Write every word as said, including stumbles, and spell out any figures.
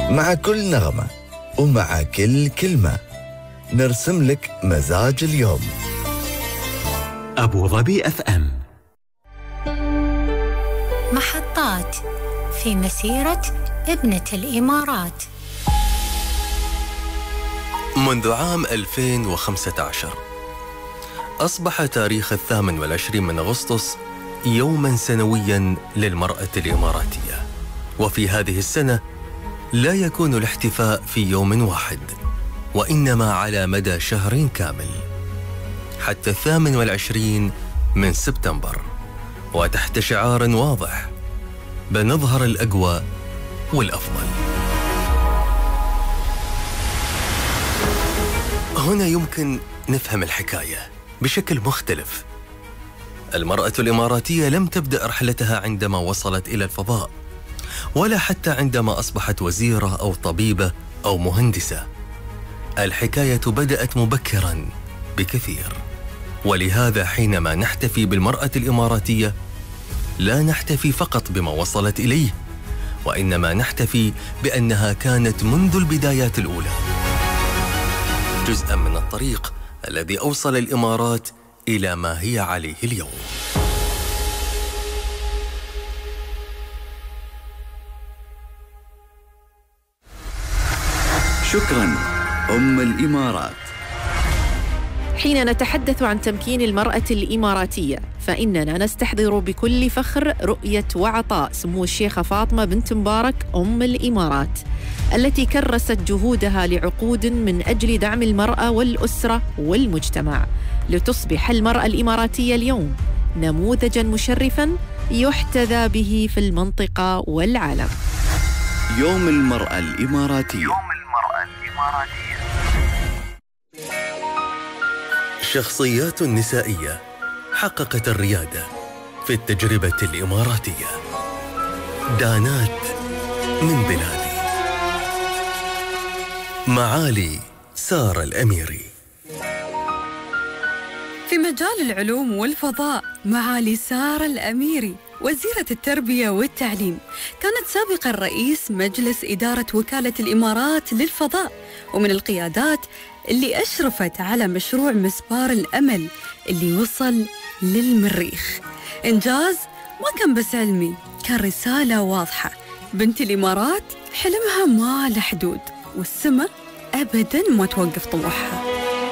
مع كل نغمة ومع كل كلمة نرسم لك مزاج اليوم. أبو ظبي أف أم. محطات في مسيرة ابنة الإمارات. منذ عام ألفين وخمسة عشر أصبح تاريخ الثامن والعشرين من أغسطس يوماً سنوياً للمرأة الإماراتية، وفي هذه السنة لا يكون الاحتفاء في يوم واحد، وإنما على مدى شهر كامل حتى الثامن والعشرين من سبتمبر، وتحت شعار واضح: بنظهر الأقوى والأفضل. هنا يمكن نفهم الحكاية بشكل مختلف. المرأة الإماراتية لم تبدأ رحلتها عندما وصلت إلى الفضاء، ولا حتى عندما أصبحت وزيرة أو طبيبة أو مهندسة. الحكاية بدأت مبكراً بكثير، ولهذا حينما نحتفي بالمرأة الإماراتية لا نحتفي فقط بما وصلت إليه، وإنما نحتفي بأنها كانت منذ البدايات الأولى جزءاً من الطريق الذي أوصل الإمارات إلى ما هي عليه اليوم. شكراً أم الإمارات. حين نتحدث عن تمكين المرأة الإماراتية فإننا نستحضر بكل فخر رؤية وعطاء سمو الشيخة فاطمة بنت مبارك أم الإمارات، التي كرست جهودها لعقود من أجل دعم المرأة والأسرة والمجتمع، لتصبح المرأة الإماراتية اليوم نموذجاً مشرفاً يحتذى به في المنطقة والعالم. يوم المرأة الإماراتية. يوم المرأة الإماراتية. شخصيات نسائية حققت الريادة في التجربة الإماراتية. دانات من بلادي. معالي سارة الأميري. في مجال العلوم والفضاء معالي سارة الأميري وزيرة التربية والتعليم، كانت سابقاً رئيس مجلس إدارة وكالة الإمارات للفضاء، ومن القيادات اللي أشرفت على مشروع مسبار الأمل اللي وصل للمريخ. إنجاز ما كان بس علمي، كان رسالة واضحة: بنت الإمارات حلمها ما له حدود، والسماء أبداً ما توقف طموحها.